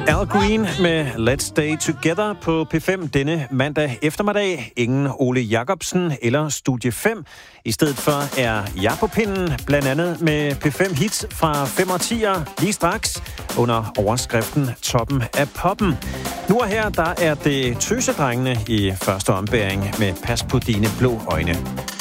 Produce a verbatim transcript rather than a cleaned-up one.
Al Green med Let's Stay Together på P fem denne mandag eftermiddag. Ingen Ole Jacobsen eller Studie fem. I stedet for er jeg på pinden, blandt andet med P fem hits fra fem og tier lige straks under overskriften Toppen af poppen. Nu og her, der er det tøsedrengene i første ombæring med Pas på dine blå øjne.